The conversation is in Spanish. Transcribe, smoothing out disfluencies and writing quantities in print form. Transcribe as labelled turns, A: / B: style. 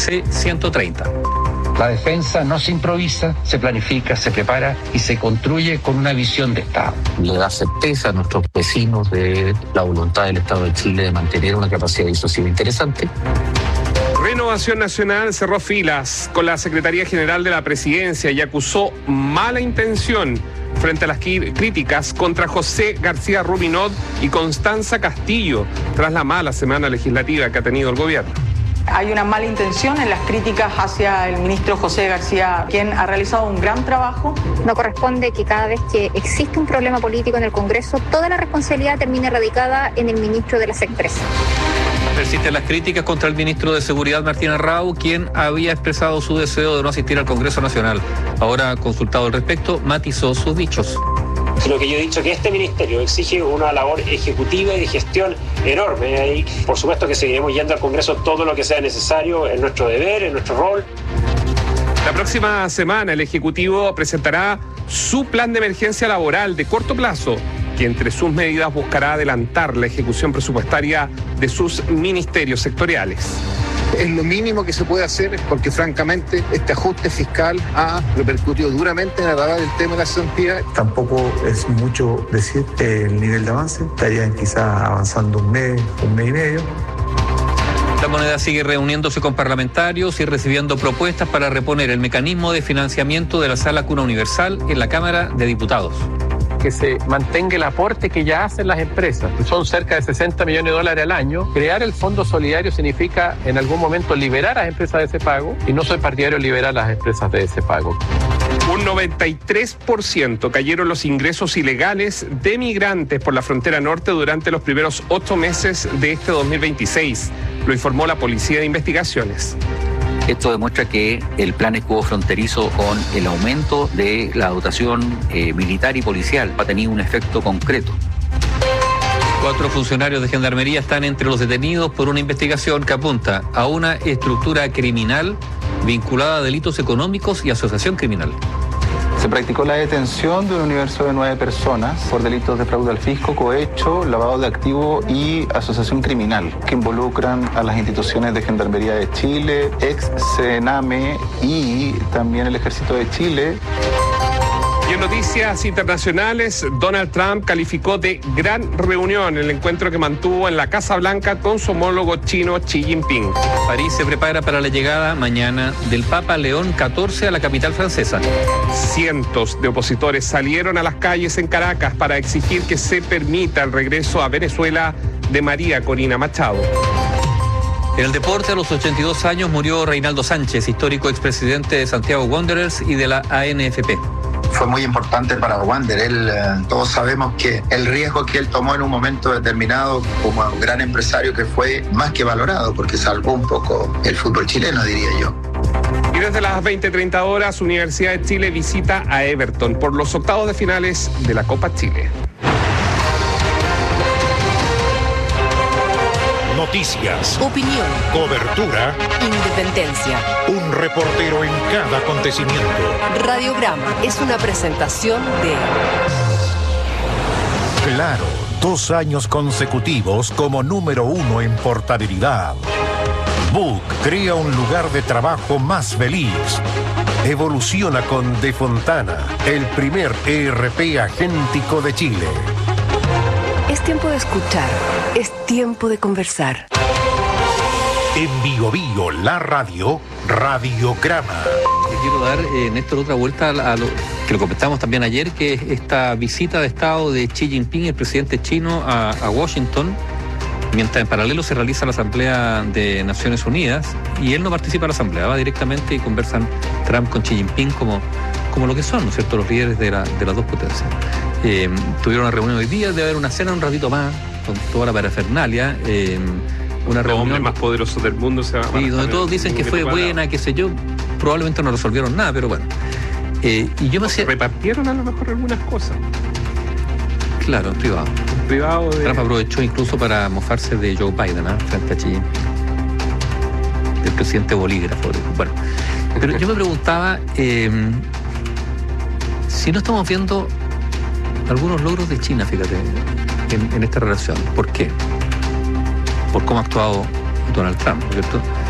A: C-130.
B: La defensa no se improvisa, se planifica, se prepara y se construye con una visión de Estado.
C: Le da certeza a nuestros vecinos de la voluntad del Estado de Chile de mantener una capacidad disuasiva interesante.
D: Renovación Nacional cerró filas con la Secretaría General de la Presidencia y acusó mala intención frente a las críticas contra José García Rubinot y Constanza Castillo tras la mala semana legislativa que ha tenido el gobierno.
E: Hay una mala intención en las críticas hacia el ministro José García, quien ha realizado un gran trabajo.
F: No corresponde que cada vez que existe un problema político en el Congreso, toda la responsabilidad termine radicada en el ministro de las Expresas.
A: Persisten las críticas contra el ministro de Seguridad, Martín Arrau, quien había expresado su deseo de no asistir al Congreso Nacional. Ahora, consultado al respecto, matizó sus dichos.
G: Lo que yo he dicho, que este ministerio exige una labor ejecutiva y de gestión enorme. Y por supuesto que seguiremos yendo al Congreso todo lo que sea necesario, es nuestro deber, es nuestro rol.
D: La próxima semana el Ejecutivo presentará su plan de emergencia laboral de corto plazo, que entre sus medidas buscará adelantar la ejecución presupuestaria de sus ministerios sectoriales.
H: Es lo mínimo que se puede hacer porque francamente este ajuste fiscal ha repercutido duramente en agravar el tema de la cesantía.
I: Tampoco es mucho decir el nivel de avance, estarían quizás avanzando un mes y medio.
A: La Moneda sigue reuniéndose con parlamentarios y recibiendo propuestas para reponer el mecanismo de financiamiento de la Sala Cuna Universal en la Cámara de Diputados.
J: Que se mantenga el aporte que ya hacen las empresas, que son cerca de $60 millones al año. Crear el Fondo Solidario significa en algún momento liberar a las empresas de ese pago, y no soy partidario de liberar a las empresas de ese pago.
D: Un 93% cayeron los ingresos ilegales de migrantes por la frontera norte durante los primeros 8 meses de este 2026, lo informó la Policía de Investigaciones.
C: Esto demuestra que el plan escudo fronterizo, con el aumento de la dotación militar y policial, ha tenido un efecto concreto.
A: 4 funcionarios de Gendarmería están entre los detenidos por una investigación que apunta a una estructura criminal vinculada a delitos económicos y asociación criminal.
K: Se practicó la detención de un universo de 9 personas por delitos de fraude al fisco, cohecho, lavado de activos y asociación criminal, que involucran a las instituciones de Gendarmería de Chile, ex-CENAME y también el Ejército de Chile.
D: Y en noticias internacionales, Donald Trump calificó de gran reunión el encuentro que mantuvo en la Casa Blanca con su homólogo chino Xi Jinping.
A: París se prepara para la llegada mañana del Papa León XIV a la capital francesa.
D: Cientos de opositores salieron a las calles en Caracas para exigir que se permita el regreso a Venezuela de María Corina Machado.
A: En el deporte, a los 82 años murió Reinaldo Sánchez, histórico expresidente de Santiago Wanderers y de la ANFP.
L: Fue muy importante para Wander. Todos sabemos que el riesgo que él tomó en un momento determinado como un gran empresario que fue más que valorado porque salvó un poco el fútbol chileno, diría yo.
D: Y desde las 20:30 horas, Universidad de Chile visita a Everton por los octavos de finales de la Copa Chile.
M: Noticias,
N: opinión,
M: cobertura,
N: independencia.
M: Un reportero en cada acontecimiento.
N: Radiograma es una presentación de
M: Claro, 2 años consecutivos como número 1 en portabilidad. Book crea un lugar de trabajo más feliz. Evoluciona con De Fontana, el primer ERP agéntico de Chile.
N: Es tiempo de escuchar, es tiempo de conversar.
M: En Bio Bio, la radio, Radiograma.
A: Le quiero dar, Néstor, otra vuelta a lo que lo comentamos también ayer, que es esta visita de Estado de Xi Jinping, el presidente chino, a Washington, mientras en paralelo se realiza la Asamblea de Naciones Unidas, y él no participa en la Asamblea, va directamente y conversan Trump con Xi Jinping como lo que son, ¿no es cierto?, los líderes de las dos potencias. Tuvieron una reunión hoy día, debe haber una cena un ratito más, con toda la parafernalia, una reunión...
D: Los hombres más poderosos del mundo se van.
A: Sí, donde todos dicen que fue buena, qué sé yo, probablemente no resolvieron nada, pero bueno. Y yo me hacía...
D: Repartieron a lo mejor algunas cosas.
A: Claro, en privado.
D: En privado de...
A: Trump aprovechó incluso para mofarse de Joe Biden, frente a Xi Jinping. El presidente bolígrafo. Bueno, pero yo me preguntaba si no estamos viendo algunos logros de China, fíjate, en esta relación. ¿Por qué? Por cómo ha actuado Donald Trump, ¿no es cierto?